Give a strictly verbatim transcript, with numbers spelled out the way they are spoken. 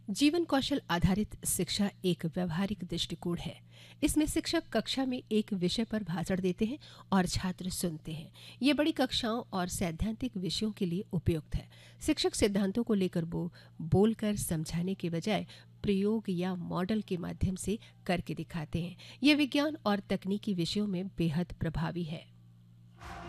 जीवन कौशल आधारित शिक्षा एक व्यवहारिक दृष्टिकोण है। इसमें शिक्षक कक्षा में एक विषय पर भाषण देते हैं और छात्र सुनते हैं। ये बड़ी कक्षाओं और सैद्धांतिक विषयों के लिए उपयुक्त है। शिक्षक सिद्धांतों को लेकर वो बोलकर समझाने के बजाय प्रयोग या मॉडल के माध्यम से करके दिखाते हैं। ये विज्ञान और तकनीकी विषयों में बेहद प्रभावी है।